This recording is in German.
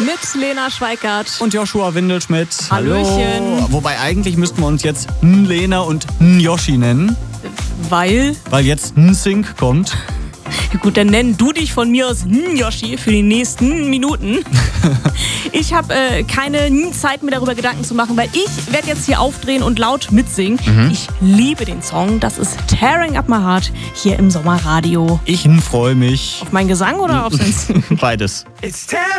Mit Lena Schweikart. Und Joshua Windelschmidt. Hallöchen. Hallo. Wobei eigentlich müssten wir uns jetzt Lena und Yoshi nennen. Weil jetzt Sync kommt. Gut, dann nenn du dich von mir aus Yoshi für die nächsten Minuten. Ich habe keine Zeit, mir darüber Gedanken zu machen, weil ich werde jetzt hier aufdrehen und laut mitsingen. Ich liebe den Song. Das ist Tearing Up My Heart hier im Sommerradio. Ich freue mich. Auf meinen Gesang oder auf den Beides. It's tearing